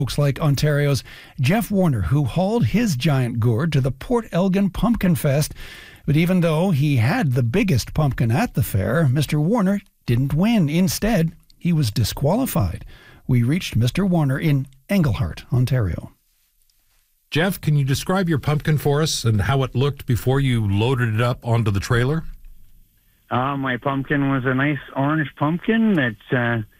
Folks like Ontario's Jeff Warner, who hauled his giant gourd to the Port Elgin Pumpkin Fest. But even though he had the biggest pumpkin at the fair, Mr. Warner didn't win. Instead, he was disqualified. We reached Mr. Warner in Englehart, Ontario. Jeff, can you describe your pumpkin for us and how it looked before you loaded it up onto the trailer? My pumpkin was a nice orange pumpkin that